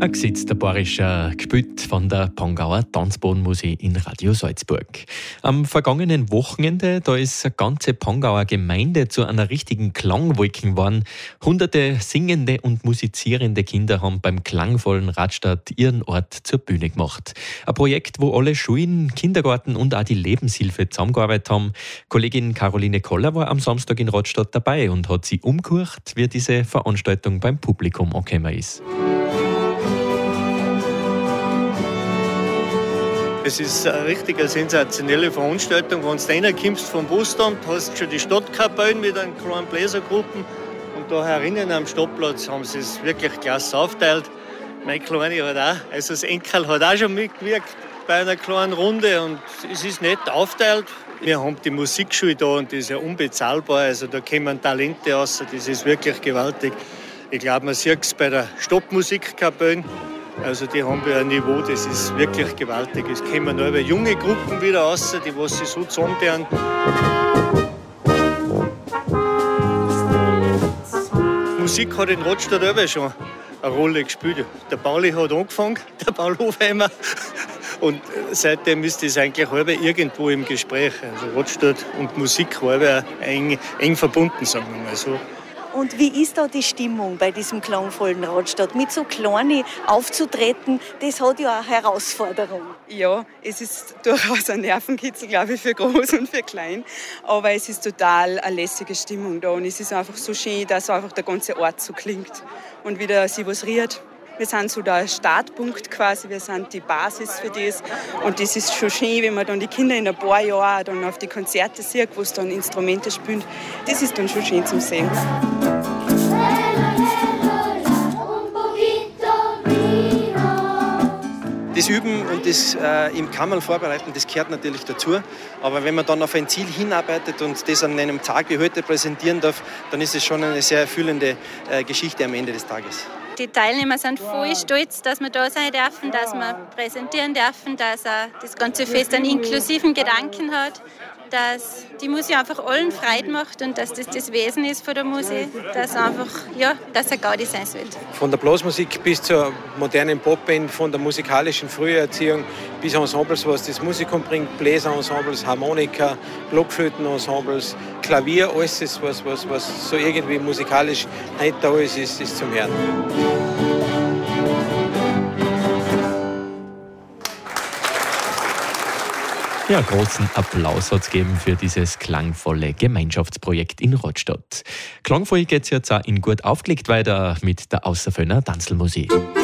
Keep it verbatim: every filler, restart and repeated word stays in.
Ein gesetzter bayerischer Gebiet von der Pongauer Tanzbodenmusik in Radio Salzburg. Am vergangenen Wochenende da ist eine ganze Pongauer Gemeinde zu einer richtigen Klangwolke geworden. Hunderte singende und musizierende Kinder haben beim klangvollen Radstadt ihren Ort zur Bühne gemacht. Ein Projekt, wo alle Schulen, Kindergarten und auch die Lebenshilfe zusammengearbeitet haben. Kollegin Caroline Koller war am Samstag in Radstadt dabei und hat sie umgehört, wie diese Veranstaltung beim Publikum angekommen ist. Es ist eine richtig sensationelle Veranstaltung. Wenn du reinkommst vom Busstand, hast du schon die Stadtkapelle mit einer kleinen Bläsergruppe. Und da herinnen am Stadtplatz haben sie es wirklich klasse aufgeteilt. Mein Kleine hat auch, also das Enkel hat auch schon mitgewirkt bei einer kleinen Runde. Und es ist nett aufgeteilt. Wir haben die Musikschule da und die ist ja unbezahlbar. Also da kommen Talente raus, das ist wirklich gewaltig. Ich glaube, man sieht es bei der Stadtmusikkapelle. Also die haben ja ein Niveau, das ist wirklich gewaltig. Es kommen neue junge Gruppen wieder raus, die was sie so zusammentun. Musik hat in Radstadt auch schon eine Rolle gespielt. Der Pauli hat angefangen, der Paul Hofheimer. Und seitdem ist das eigentlich halb irgendwo im Gespräch. Also Radstadt und Musik halb eng, eng verbunden, sagen wir mal so. Und wie ist da die Stimmung bei diesem klangvollen Radstadt? Mit so Kleinen aufzutreten, das hat ja eine Herausforderung. Ja, es ist durchaus ein Nervenkitzel, glaube ich, für groß und für klein. Aber es ist total eine lässige Stimmung da. Und es ist einfach so schön, dass einfach der ganze Ort so klingt und wieder sich was rührt. Wir sind so der Startpunkt quasi, wir sind die Basis für das. Und das ist schon schön, wenn man dann die Kinder in ein paar Jahren dann auf die Konzerte sieht, wo es dann Instrumente spielen. Das ist dann schon schön zum Sehen. Das Üben und das äh, im Kammerl vorbereiten, das gehört natürlich dazu. Aber wenn man dann auf ein Ziel hinarbeitet und das an einem Tag wie heute präsentieren darf, dann ist es schon eine sehr erfüllende äh, Geschichte am Ende des Tages. Die Teilnehmer sind voll stolz, dass wir da sein dürfen, dass wir präsentieren dürfen, dass auch das ganze Fest einen inklusiven Gedanken hat, dass die Musik einfach allen Freude macht und dass das das Wesen ist von der Musik, dass einfach, ja, dass er Gaudi sein soll. Von der Blasmusik bis zur modernen Popband, von der musikalischen Früherziehung bis Ensembles, was das Musikum bringt, Bläserensembles, Harmonika, Blockflötenensembles, Klavier, alles, das, was, was, was so irgendwie musikalisch nicht da ist, ist, ist zum Hören. Ja, großen Applaus hat es gegeben für dieses klangvolle Gemeinschaftsprojekt in Radstadt. Klangvoll geht es jetzt auch in gut aufgelegt weiter mit der Außerföhner Tanzlmusik.